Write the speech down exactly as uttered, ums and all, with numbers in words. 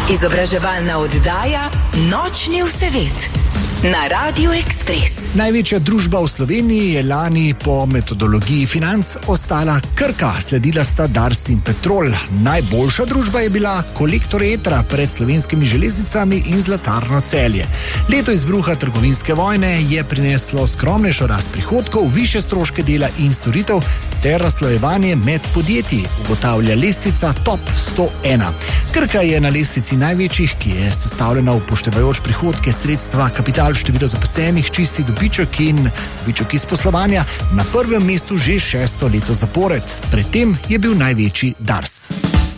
Izobraževalna oddaja Nočni vsevet na Radiu Ekspres. Največja družba v Sloveniji je lani po metodologiji financ ostala Krka, sledila sta Dars in Petrol. Najboljša družba je bila Kolektor Etra pred Slovenskimi železnicami in Zlatarno Celje. Leto izbruha trgovinske vojne je prineslo skromnejšo rast prihodkov, višje stroške dela in storitev ter razslojevanje med podjetji, ugotavlja lestvica Top sto ena. Krka je na lestvici največjih, ki je sestavljena upoštevajoč prihodke, sredstva, kapital, število zaposlenih, čisti dobiček in dobiček iz poslovanja, na prvem mestu že šesto leto zapored. Pred tem je bil največji Dars.